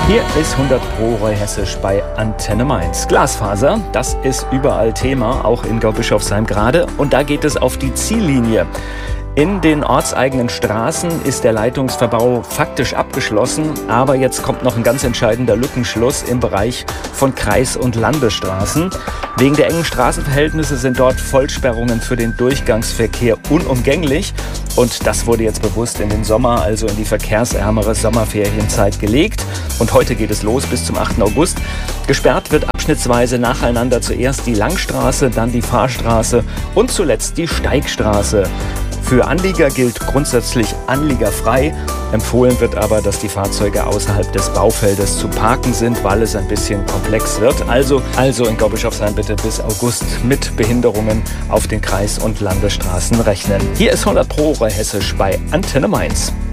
Hier ist 100 Pro Roy Hessisch bei Antenne Mainz. Glasfaser, das ist überall Thema, auch in Gaubischofsheim gerade. Und da geht es auf die Ziellinie. In den ortseigenen Straßen ist der Leitungsverbau faktisch abgeschlossen, aber jetzt kommt noch ein ganz entscheidender Lückenschluss im Bereich von Kreis- und Landesstraßen. Wegen der engen Straßenverhältnisse sind dort Vollsperrungen für den Durchgangsverkehr unumgänglich. Und das wurde jetzt bewusst in den Sommer, also in die verkehrsärmere Sommerferienzeit gelegt. Und heute geht es los bis zum 8. August. Gesperrt wird abschnittsweise nacheinander zuerst die Langstraße, dann die Fahrstraße und zuletzt die Steigstraße. Für Anlieger gilt grundsätzlich anliegerfrei. Empfohlen wird aber, dass die Fahrzeuge außerhalb des Baufeldes zu parken sind, weil es ein bisschen komplex wird. Also in Gaubischofsheim bitte bis August mit Behinderungen auf den Kreis- und Landesstraßen rechnen. Hier ist 100 Pro Roy Hessisch bei Antenne Mainz.